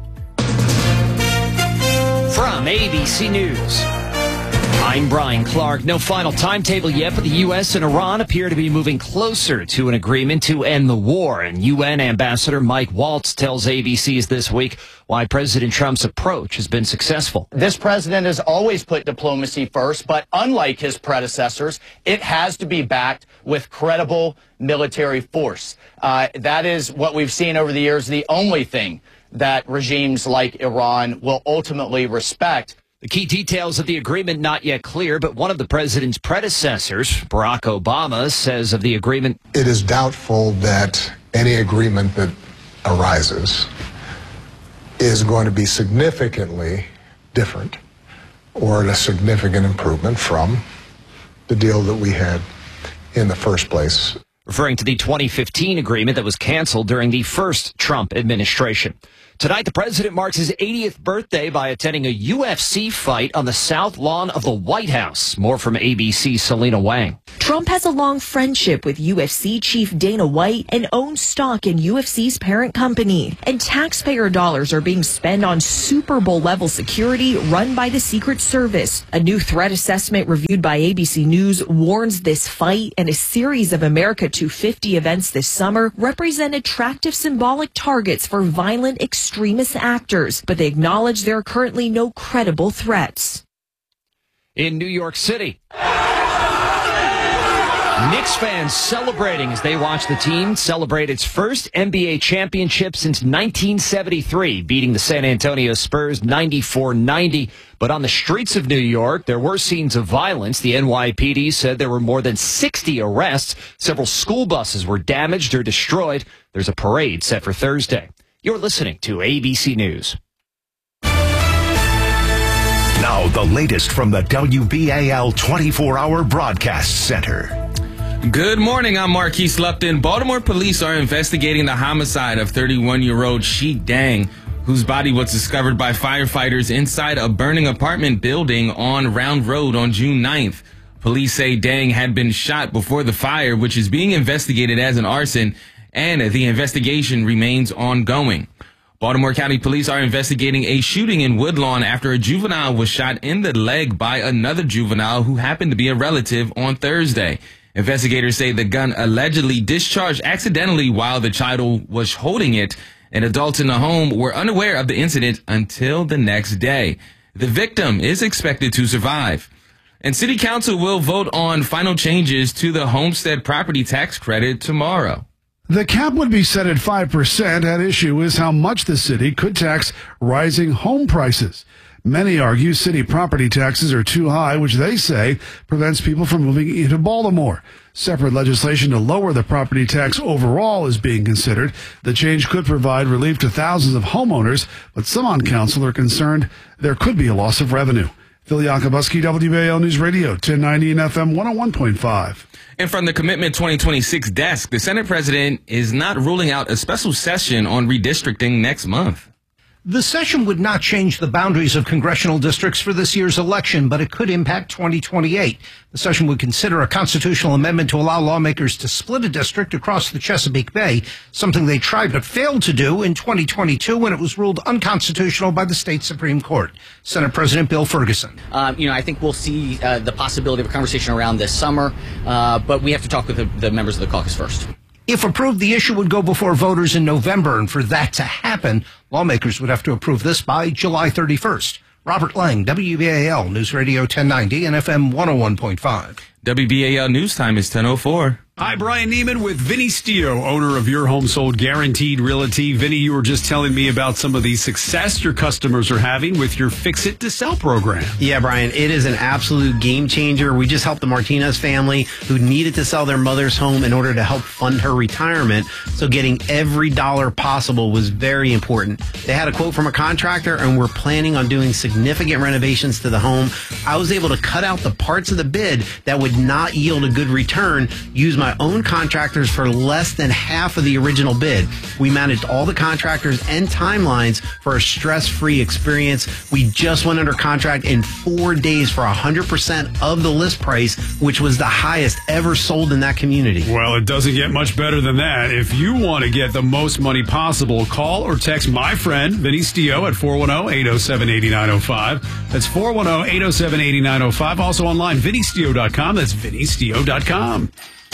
From ABC News, I'm Brian Clark. No final timetable yet, but the U.S. and Iran appear to be moving closer to an agreement to end the war. And UN Ambassador Mike Waltz tells ABC's This Week why President Trump's approach has been successful. This president has always put diplomacy first, but unlike his predecessors, it has to be backed with credible military force. That is what we've seen over the years, the only thing that regimes like Iran will ultimately respect. The key details of the agreement not yet clear, but one of the president's predecessors, Barack Obama, says of the agreement, it is doubtful that any agreement that arises is going to be significantly different or a significant improvement from the deal that we had in the first place. Referring to the 2015 agreement that was canceled during the first Trump administration. Tonight, the president marks his 80th birthday by attending a UFC fight on the South Lawn of the White House. More from ABC's Selena Wang. Trump has a long friendship with UFC chief Dana White and owns stock in UFC's parent company. And taxpayer dollars are being spent on Super Bowl level security run by the Secret Service. A new threat assessment reviewed by ABC News warns this fight and a series of America 250 events this summer represent attractive symbolic targets for violent extremist actors, but they acknowledge there are currently no credible threats. In New York City, Knicks fans celebrating as they watch the team celebrate its first NBA championship since 1973, beating the San Antonio Spurs 94-90. But on the streets of New York, there were scenes of violence. The NYPD said there were more than 60 arrests. Several school buses were damaged or destroyed. There's a parade set for Thursday. You're listening to ABC News. Now, the latest from the WBAL 24-hour broadcast center. Good morning, I'm Marquise Lupton. Baltimore police are investigating the homicide of 31-year-old Shi Dang, whose body was discovered by firefighters inside a burning apartment building on Round Road on June 9th. Police say Dang had been shot before the fire, which is being investigated as an arson, and the investigation remains ongoing. Baltimore County Police are investigating a shooting in Woodlawn after a juvenile was shot in the leg by another juvenile who happened to be a relative on Thursday. Investigators say the gun allegedly discharged accidentally while the child was holding it, and adults in the home were unaware of the incident until the next day. The victim is expected to survive. And City Council will vote on final changes to the homestead property tax credit tomorrow. The cap would be set at 5%. At issue is how much the city could tax rising home prices. Many argue city property taxes are too high, which they say prevents people from moving into Baltimore. Separate legislation to lower the property tax overall is being considered. The change could provide relief to thousands of homeowners, but some on council are concerned there could be a loss of revenue. Phil Yakubuski, WBAL News Radio, 1090 and FM 101.5. And from the Commitment 2026 desk, the Senate president is not ruling out a special session on redistricting next month. The session would not change the boundaries of congressional districts for this year's election, but it could impact 2028. The session would consider a constitutional amendment to allow lawmakers to split a district across the Chesapeake Bay, something they tried but failed to do in 2022 when it was ruled unconstitutional by the state Supreme Court. Senate President Bill Ferguson. I think we'll see the possibility of a conversation around this summer, but we have to talk with the members of the caucus first. If approved, the issue would go before voters in November, and for that to happen, lawmakers would have to approve this by July 31st. Robert Lang, WBAL News Radio 1090 and FM 101.5. WBAL News Time is 10:04. Hi, Brian Neiman with Vinny Stio, owner of Your Home Sold Guaranteed Realty. Vinny, you were just telling me about some of the success your customers are having with your Fix It to Sell program. Yeah, Brian, it is an absolute game changer. We just helped the Martinez family who needed to sell their mother's home in order to help fund her retirement. So getting every dollar possible was very important. They had a quote from a contractor and we're planning on doing significant renovations to the home. I was able to cut out the parts of the bid that would not yield a good return, use my own contractors for less than half of the original bid. We managed all the contractors and timelines for a stress-free experience. We just went under contract in 4 days for 100% of the list price, which was the highest ever sold in that community. Well, it doesn't get much better than that. If you want to get the most money possible, call or text my friend, Vinny Stio, at 410-807-8905. That's 410-807-8905. Also online, vinnystio.com. That's vinnystio.com.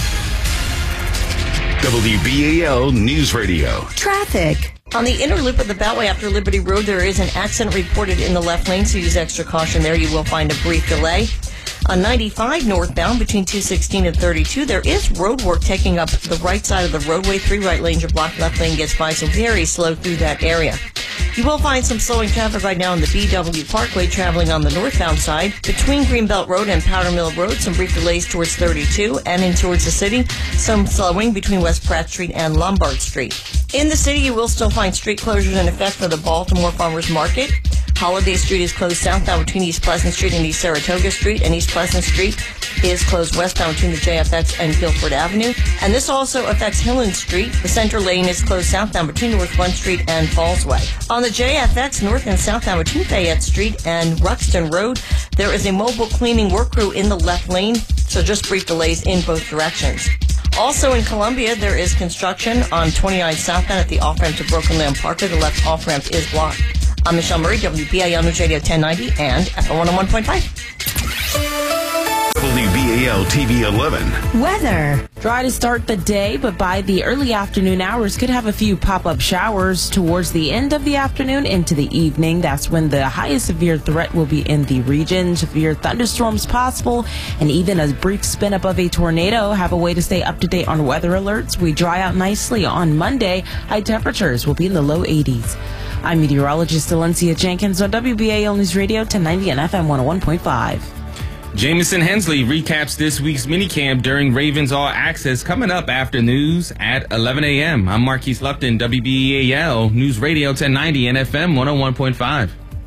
WBAL News Radio. Traffic. On the inner loop of the Beltway after Liberty Road, there is an accident reported in the left lane, so use extra caution there. You will find a brief delay. On 95 northbound between 216 and 32, there is road work taking up the right side of the roadway. 3 right lanes are blocked, left lane gets by, so very slow through that area. You will find some slowing traffic right now on the BW Parkway traveling on the northbound side. Between Greenbelt Road and Powder Mill Road, some brief delays towards 32 and in towards the city. Some slowing between West Pratt Street and Lombard Street. In the city, you will still find street closures in effect for the Baltimore Farmers Market. Holiday Street is closed southbound between East Pleasant Street and East Saratoga Street, and East Pleasant Street is closed westbound between the JFX and Guilford Avenue. And this also affects Hillen Street. The center lane is closed southbound between North 1st Street and Fallsway. On the JFX, north and southbound between Fayette Street and Ruxton Road, there is a mobile cleaning work crew in the left lane, so just brief delays in both directions. Also in Columbia, there is construction on 29 southbound at the off-ramp to Broken Land Parkway. The left off-ramp is blocked. I'm Michelle Murray, WBAL News Radio 1090 and FM 101.5. WBAL TV 11. Weather. Dry to start the day, but by the early afternoon hours could have a few pop-up showers towards the end of the afternoon into the evening. That's when the highest severe threat will be in the region. Severe thunderstorms possible and even a brief spin up of a tornado. Have a way to stay up to date on weather alerts. We dry out nicely on Monday. High temperatures will be in the low 80s. I'm meteorologist Valencia Jenkins on WBAL News Radio 1090 and FM 101.5. Jamison Hensley recaps this week's minicamp during Ravens All Access coming up after news at 11 a.m. I'm Marquise Lupton, WBAL News Radio 1090 and FM 101.5.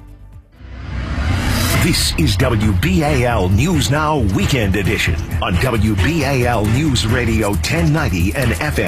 This is WBAL News Now Weekend Edition on WBAL News Radio 1090 and FM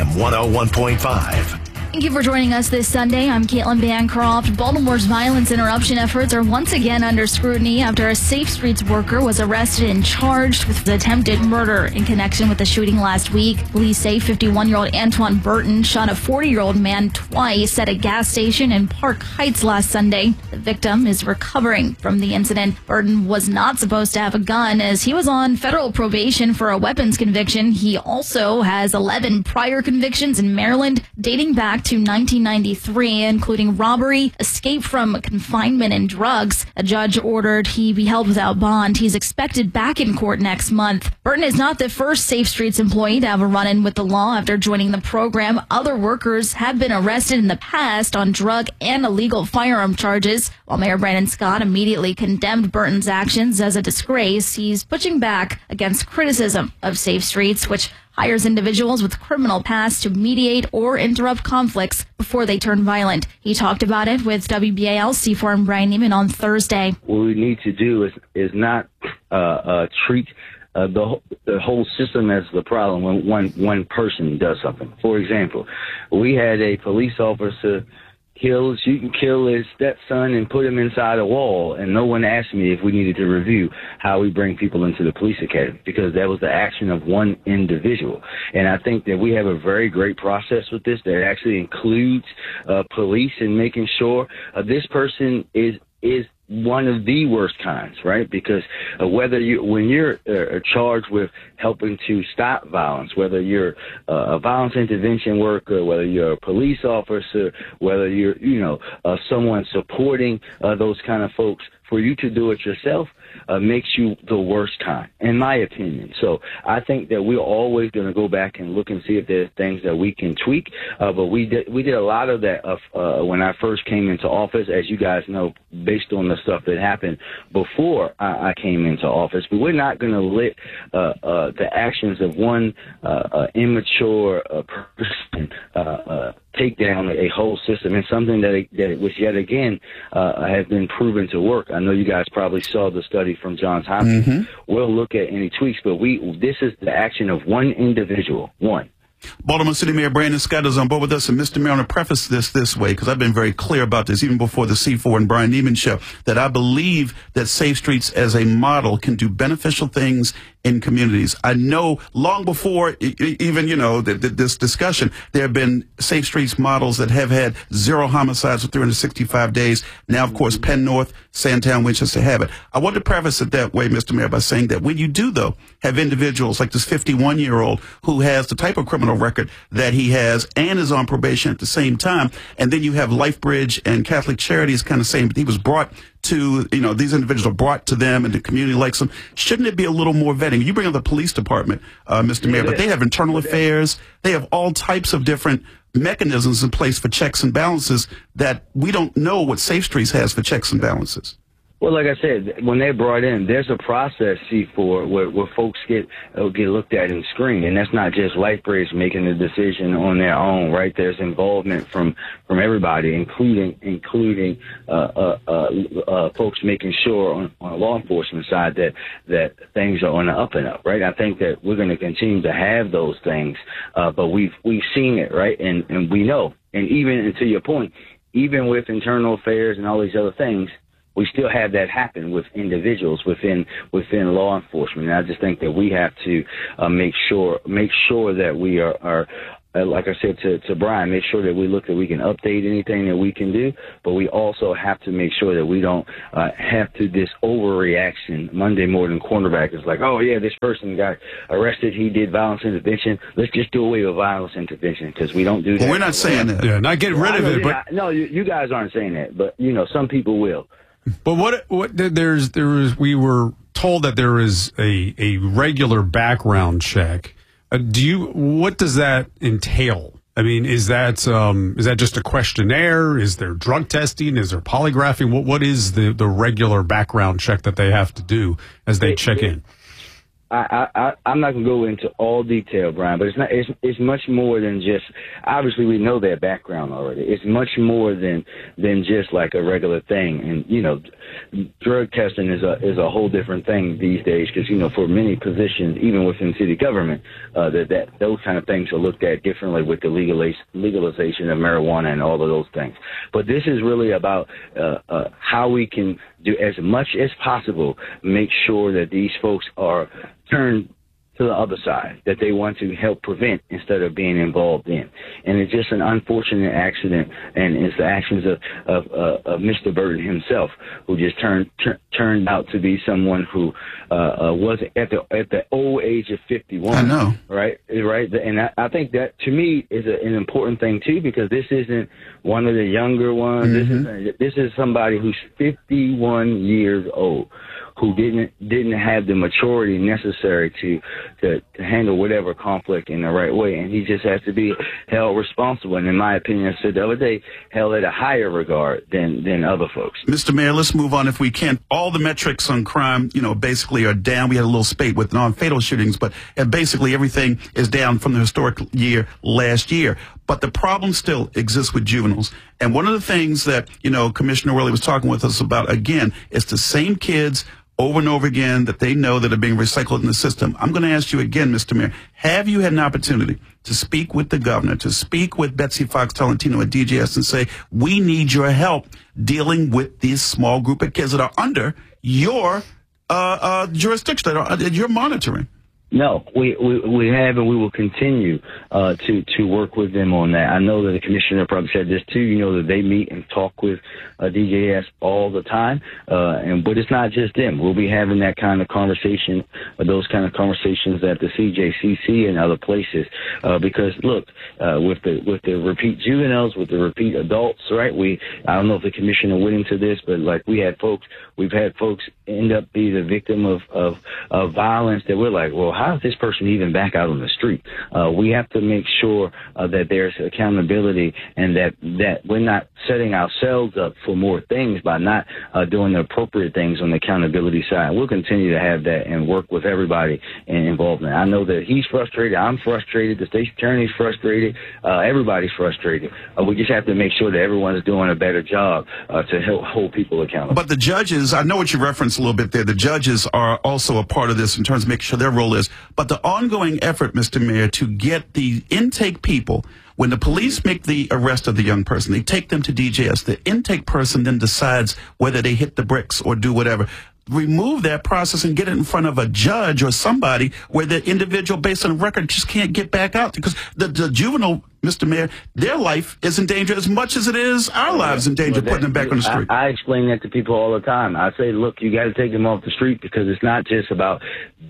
101.5. Thank you for joining us this Sunday. I'm Caitlin Bancroft. Baltimore's violence interruption efforts are once again under scrutiny after a Safe Streets worker was arrested and charged with attempted murder in connection with the shooting last week. Police say 51-year-old Antoine Burton shot a 40-year-old man twice at a gas station in Park Heights last Sunday. The victim is recovering from the incident. Burton was not supposed to have a gun as he was on federal probation for a weapons conviction. He also has 11 prior convictions in Maryland dating back to 1993, including robbery, escape from confinement, and drugs. A judge ordered he be held without bond. He's expected back in court next month. Burton is not the first Safe Streets employee to have a run-in with the law after joining the program. Other workers have been arrested in the past on drug and illegal firearm charges. While Mayor Brandon Scott immediately condemned Burton's actions as a disgrace, he's pushing back against criticism of Safe Streets, which hires individuals with criminal pasts to mediate or interrupt conflicts before they turn violent. He talked about it with WBAL C4 and Brian Neiman on Thursday. What we need to do is not treat the whole system as the problem when one person does something. For example, we had a police officer shoot and kill his stepson and put him inside a wall, and no one asked me if we needed to review how we bring people into the police academy, because that was the action of one individual. And I think that we have a very great process with this that actually includes police and making sure this person is one of the worst kinds, right? Because when you're charged with helping to stop violence, whether you're a violence intervention worker, whether you're a police officer, whether you're, someone supporting those kind of folks, for you to do it yourself makes you the worst kind, in my opinion. So I think that we're always going to go back and look and see if there's things that we can tweak. But we did a lot of that when I first came into office, as you guys know, based on the stuff that happened before I came into office. But we're not going to let the actions of one immature person take down a whole system, and something that was yet again has been proven to work. I know you guys probably saw the study from Johns Hopkins. Mm-hmm. We'll look at any tweaks, but this is the action of one individual, one. Baltimore City Mayor Brandon Scott is on board with us. And Mr. Mayor, I want to preface this way, because I've been very clear about this, even before the C4 and Brian Neiman show, that I believe that Safe Streets as a model can do beneficial things in communities. I know long before even, this discussion, there have been Safe Streets models that have had 0 homicides for 365 days. Now, of course, Penn North, Sandtown, Winchester have it. I want to preface it that way, Mr. Mayor, by saying that when you do, though, have individuals like this 51-year-old who has the type of criminal record that he has and is on probation at the same time, and then you have LifeBridge and Catholic Charities kind of saying he was brought to, these individuals are brought to them and the community likes them. Shouldn't it be a little more vetting? You bring up the police department, Mr. Mayor, but they have internal affairs. They have all types of different mechanisms in place for checks and balances that we don't know what Safe Streets has for checks and balances. Well, like I said, when they're brought in, there's a process, C4, where folks get looked at and screened, and that's not just LifeBridge making the decision on their own, right? There's involvement from everybody, including folks making sure on the law enforcement side that things are on the up and up, right? I think that we're going to continue to have those things, but we've seen it, right? And we know, and even to your point, even with internal affairs and all these other things, we still have that happen with individuals within law enforcement. And I just think that we have to make sure that we are like I said to Brian, make sure that we look that we can update anything that we can do, but we also have to make sure that we don't have to this overreaction. Monday morning cornerback is like, oh yeah, this person got arrested, he did violence intervention. Let's just do away with violence intervention because we don't do that. Well, we're not saying that. Yeah, not getting rid of it, but no, you guys aren't saying that, but some people will. But we were told that there is a regular background check. What does that entail? I mean, is that just a questionnaire? Is there drug testing? Is there polygraphing? What is the regular background check that they have to do as they check in? I'm not going to go into all detail, Brian, but it's much more than just, obviously we know their background already. It's much more than just like a regular thing. And, drug testing is a whole different thing these days because, for many positions, even within city government, that those kind of things are looked at differently with the legalization of marijuana and all of those things. But this is really about how we can do as much as possible, make sure that these folks are turned to the other side, that they want to help prevent instead of being involved in. And it's just an unfortunate accident, and it's the actions of Mr. Burton himself, who just turned out to be someone who was at the old age of 51. I know. Right? And I think that, to me, is an important thing, too, because this isn't one of the younger ones. Mm-hmm. This is somebody who's 51 years old, who didn't have the maturity necessary to handle whatever conflict in the right way, and he just has to be held responsible. And in my opinion, I said the other day, held at a higher regard than other folks. Mr. Mayor, let's move on if we can. All the metrics on crime, basically are down. We had a little spate with non-fatal shootings, but basically everything is down from the historic year last year. But the problem still exists with juveniles. And one of the things that, Commissioner Worley was talking with us about, again, is the same kids over and over again that they know that are being recycled in the system. I'm going to ask you again, Mr. Mayor, have you had an opportunity to speak with the governor, to speak with Betsy Fox Tolentino at DJS and say, we need your help dealing with this small group of kids that are under your jurisdiction, that you're monitoring? No, we have, and we will continue to work with them on that. I know that the commissioner probably said this too. That they meet and talk with DJS all the time, but it's not just them. We'll be having that kind of conversation, those kind of conversations at the CJCC and other places. Because look, with the repeat juveniles, with the repeat adults, right? I don't know if the commissioner went into this, but like we've had folks end up be the victim of violence that we're like, well, how is this person even back out on the street? We have to make sure that there's accountability and that we're not setting ourselves up for more things by not doing the appropriate things on the accountability side. We'll continue to have that and work with everybody involved in it. I know that he's frustrated. I'm frustrated. The state attorney's frustrated. Everybody's frustrated. We just have to make sure that everyone's doing a better job to help hold people accountable. But the judges, I know what you referenced a little bit there. The judges are also a part of this in terms of making sure their role is. But the ongoing effort, Mr. Mayor, to get the intake people, when the police make the arrest of the young person, they take them to DJS. The intake person then decides whether they hit the bricks or do whatever. Remove that process and get it in front of a judge or somebody where the individual, based on record, just can't get back out. Because the juvenile, Mr. Mayor, their life is in danger as much as it is our lives in danger, putting them back on the street. I explain that to people all the time. I say, look, you got to take them off the street because it's not just about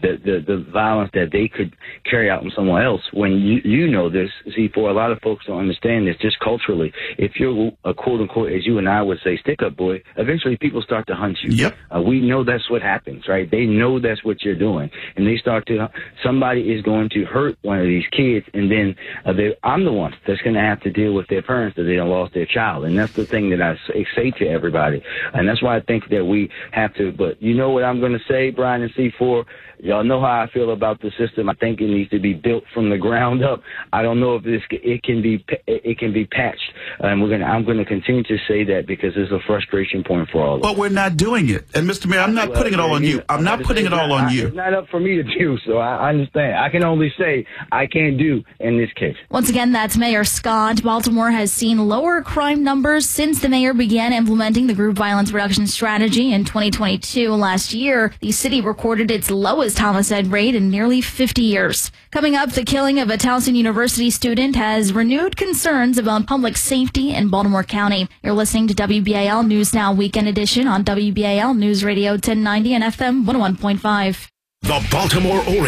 the violence that they could carry out on someone else. When you know this, see, for a lot of folks don't understand this, just culturally, if you're a quote-unquote, as you and I would say, stick-up boy, eventually people start to hunt you. Yep. We know that's what happens, right? They know that's what you're doing. And they start to, somebody is going to hurt one of these kids, and then I'm the ones that's going to have to deal with their parents that they done lost their child. And that's the thing that I say to everybody. And that's why I think that we have to. But you know what I'm going to say, Brian and C4? Y'all know how I feel about the system. I think it needs to be built from the ground up. I don't know if it can be patched. And I'm going to continue to say that because it's a frustration point for all of us. But we're not doing it. And Mr. Mayor, I'm not putting it all on you. I'm not putting it all on you. It's not up for me to do, so I understand. I can only say I can't do in this case. Once again, that's Mayor Scott. Baltimore has seen lower crime numbers since the mayor began implementing the group violence reduction strategy in 2022. Last year, the city recorded its lowest homicide rate in nearly 50 years. Coming up, the killing of a Towson University student has renewed concerns about public safety in Baltimore County. You're listening to WBAL News Now Weekend Edition on WBAL News Radio 1090 and FM 101.5. The Baltimore Orient.